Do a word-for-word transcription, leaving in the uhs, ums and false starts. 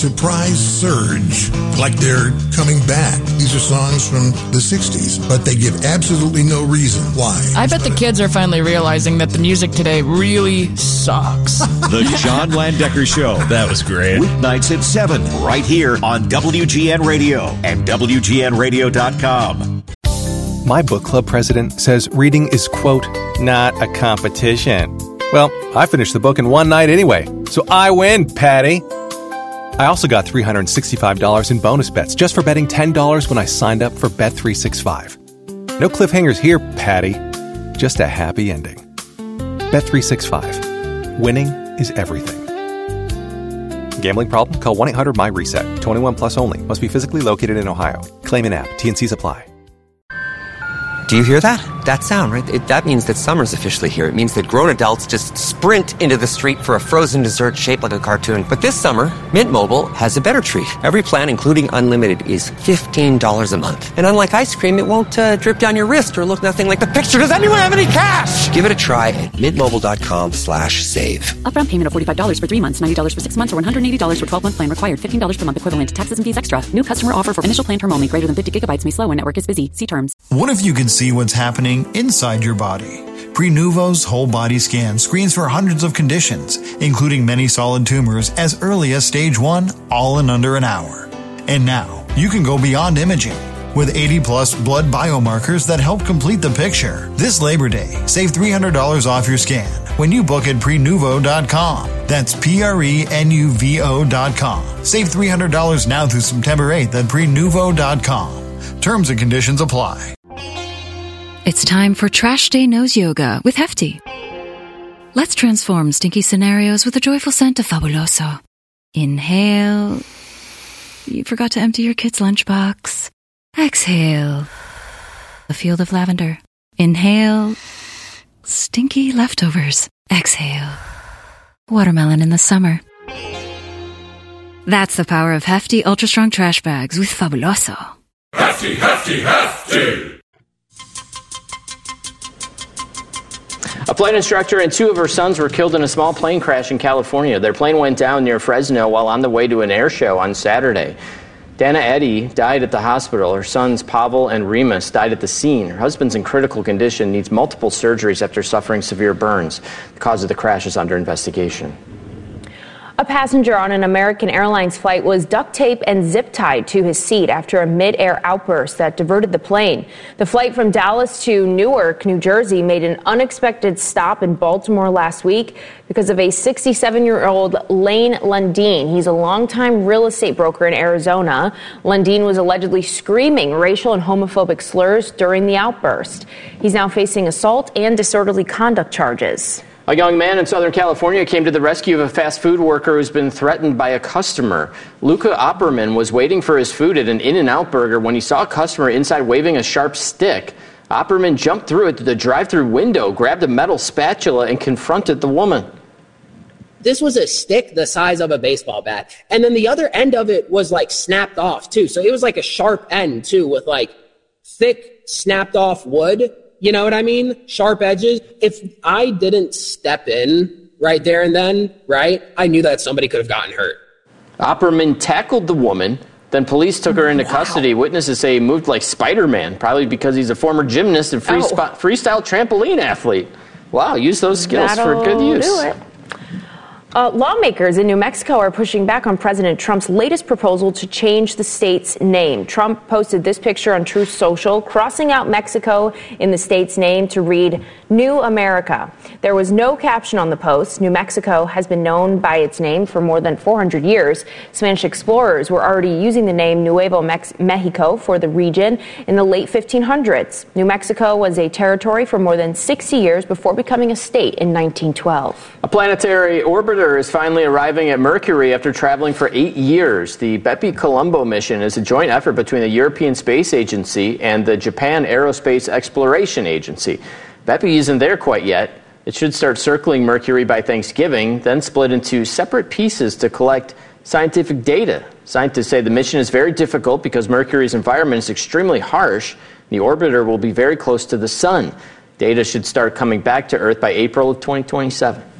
Surprise surge, like they're coming back. These are songs from the sixties, but they give absolutely no reason why. I bet the kids are finally realizing that the music today really sucks. The John Landecker Show. That was great. Weeknights at seven, right here on W G N Radio and W G N radio dot com. My book club president says reading is, quote, not a competition. Well, I finished the book in one night anyway, so I win, Patty. I also got three hundred sixty-five dollars in bonus bets just for betting ten dollars when I signed up for Bet three sixty-five. No cliffhangers here, Patty. Just a happy ending. Bet three sixty-five. Winning is everything. Gambling problem? Call one eight hundred my reset. twenty-one plus only. Must be physically located in Ohio. Claim in app. T and C's apply. Do you hear that? That sound, right? It, that means that summer's officially here. It means that grown adults just sprint into the street for a frozen dessert shaped like a cartoon. But this summer, Mint Mobile has a better treat. Every plan, including unlimited, is fifteen dollars a month. And unlike ice cream, it won't uh, drip down your wrist or look nothing like the picture. Does anyone have any cash? Give it a try at mintmobile.com slash save. Upfront payment of forty-five dollars for three months, ninety dollars for six months, or one hundred eighty dollars for twelve-month plan required. fifteen dollars per month equivalent. Taxes and fees extra. New customer offer for initial plan term only. Greater than fifty gigabytes may slow when network is busy. See terms. What if you could see what's happening inside your body? Prenuvo's whole body scan screens for hundreds of conditions, including many solid tumors as early as stage one, all in under an hour. And now, you can go beyond imaging with eighty plus blood biomarkers that help complete the picture. This Labor Day, save three hundred dollars off your scan when you book at prenuvo dot com. That's P R E N U V O dot com. Save three hundred dollars now through September eighth at prenuvo dot com. Terms and conditions apply. It's time for Trash Day Nose Yoga with Hefty. Let's transform stinky scenarios with the joyful scent of Fabuloso. Inhale. You forgot to empty your kid's lunchbox. Exhale. A field of lavender. Inhale. Stinky leftovers. Exhale. Watermelon in the summer. That's the power of Hefty Ultra Strong Trash Bags with Fabuloso. Hefty, Hefty, Hefty! A flight instructor and two of her sons were killed in a small plane crash in California. Their plane went down near Fresno while on the way to an air show on Saturday. Dana Eddy died at the hospital. Her sons Pavel and Remus died at the scene. Her husband's in critical condition, needs multiple surgeries after suffering severe burns. The cause of the crash is under investigation. A passenger on an American Airlines flight was duct taped and zip-tied to his seat after a mid-air outburst that diverted the plane. The flight from Dallas to Newark, New Jersey, made an unexpected stop in Baltimore last week because of a sixty-seven-year-old Lane Lundeen. He's a longtime real estate broker in Arizona. Lundeen was allegedly screaming racial and homophobic slurs during the outburst. He's now facing assault and disorderly conduct charges. A young man in Southern California came to the rescue of a fast food worker who's been threatened by a customer. Luca Opperman was waiting for his food at an In-N-Out Burger when he saw a customer inside waving a sharp stick. Opperman jumped through it to the drive-thru window, grabbed a metal spatula, and confronted the woman. This was a stick the size of a baseball bat. And then the other end of it was like snapped off too. So it was like a sharp end too with like thick snapped off wood. You know what I mean? Sharp edges. If I didn't step in right there and then, right, I knew that somebody could have gotten hurt. Opperman tackled the woman. Then police took her into wow. custody. Witnesses say he moved like Spider-Man, probably because he's a former gymnast and free oh. spot, freestyle trampoline athlete. Wow, use those skills That'll for good use. Do it. Uh, lawmakers in New Mexico are pushing back on President Trump's latest proposal to change the state's name. Trump posted this picture on Truth Social, crossing out Mexico in the state's name to read New America. There was no caption on the post. New Mexico has been known by its name for more than four hundred years. Spanish explorers were already using the name Nuevo Mex- Mexico for the region in the late fifteen hundreds. New Mexico was a territory for more than sixty years before becoming a state in nineteen twelve. A planetary orbiter is finally arriving at Mercury after traveling for eight years. The Bepi-Colombo mission is a joint effort between the European Space Agency and the Japan Aerospace Exploration Agency. Bepi isn't there quite yet. It should start circling Mercury by Thanksgiving, then split into separate pieces to collect scientific data. Scientists say the mission is very difficult because Mercury's environment is extremely harsh. The orbiter will be very close to the sun. Data should start coming back to Earth by April of twenty twenty-seven.